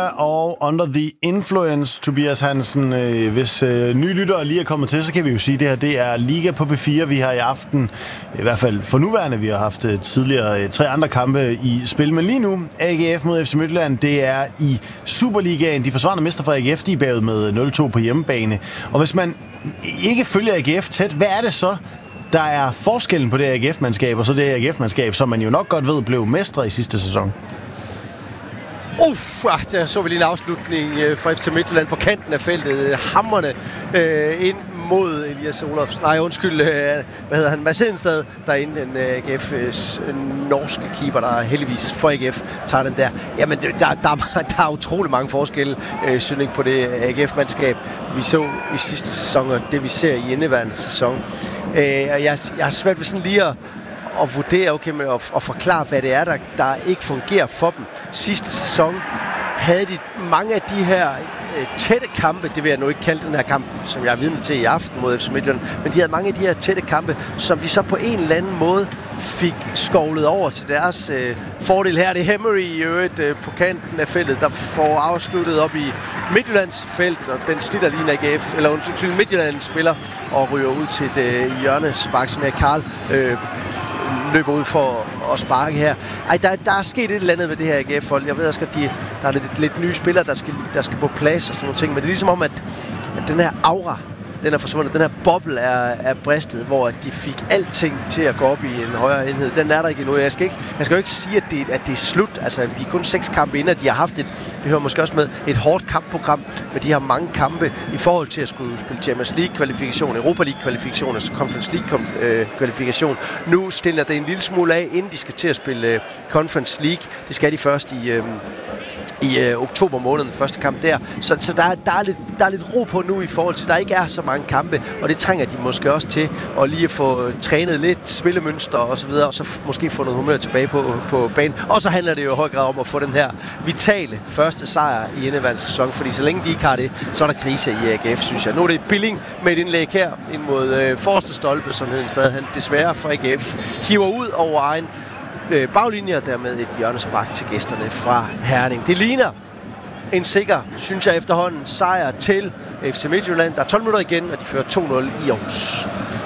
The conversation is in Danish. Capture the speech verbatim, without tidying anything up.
og Under the Influence, Tobias Hansen. Hvis øh, nye lyttere lige er kommet til, så kan vi jo sige, at det her det er Liga på P fire. Vi har i aften, i hvert fald for nuværende, vi har haft tidligere tre andre kampe i spil. Men lige nu, A G F mod F C Midtjylland, det er i Superligaen. De forsvarende mester fra A G F, de er bagud med nul to på hjemmebane. Og hvis man ikke følger A G F tæt, hvad er det så, der er forskellen på det A G F-mandskab og så det A G F-mandskab, som man jo nok godt ved blev mestre i sidste sæson? Uff, ah, der så vi lige en afslutning øh, fra F C Midtjylland på kanten af feltet. Hammerne øh, ind mod Elias Olofsen. Nej, undskyld, øh, hvad hedder han? Mads Hedenstad, der er inde den A G F's øh, norske keeper, der heldigvis for A G F tager den der. Jamen, der, der, der, der er utrolig mange forskelle, øh, synes på det A G F-mandskab, vi så i sidste sæson, og det vi ser i indeværende sæson. Øh, og jeg, jeg har svært ved sådan lige at og vurdere, okay, men at, at forklare, hvad det er, der, der ikke fungerer for dem. Sidste sæson havde de mange af de her øh, tætte kampe, det vil jeg nu ikke kalde den her kamp, som jeg er vidne til i aften mod F C Midtjylland, men de havde mange af de her tætte kampe, som de så på en eller anden måde fik skovlet over til deres øh, fordel her. Det er Hemmery i øvrigt øh, på kanten af feltet, der får afsluttet op i Midtjyllands felt, og den snitter lige en A G F, eller undskyld, Midtjylland spiller og ryger ud til et øh, hjørnespark, som er Karl øh, løber ud for at sparke her. Ej, der, der er sket et eller andet ved det her A G F-hold. Jeg ved også, at de, der er lidt, lidt nye spillere, der skal, der skal på plads og sådan nogle ting, men det er ligesom om, at, at den her aura, den er forsvundet. Den her boble er, er bristet, hvor de fik alting til at gå op i en højere enhed. Den er der ikke endnu. Jeg skal ikke, jeg skal jo ikke sige, at det, at det er slut. Altså, vi er kun seks kampe inden, at de har haft et, det hører måske også med, et hårdt kampprogram, men de har mange kampe i forhold til at skulle spille Champions League-kvalifikation, Europa League-kvalifikation, altså Conference League-kvalifikation. Nu stiller det en lille smule af, inden de skal til at spille Conference League. Det skal de først i... Øh, i øh, oktober måned, den første kamp der. Så, så der, der, er lidt, der er lidt ro på nu i forhold til, at der ikke er så mange kampe, og det trænger de måske også til at lige at få trænet lidt spillemønster og så videre, og så f- måske få noget humør tilbage på, på banen. Og så handler det jo i høj grad om at få den her vitale første sejr i indeværende sæson, fordi så længe de ikke har det, så er der krise i A G F, synes jeg. Nu er det Billing med et indlæg her ind mod øh, forreste stolpe, som hedder stadig han desværre for A G F hiver ud over egen baglinjer, dermed et hjørnespark til gæsterne fra Herning. Det ligner en sikker, synes jeg efterhånden, sejr til F C Midtjylland. Der er tolv minutter igen, og de fører to nul i Aarhus.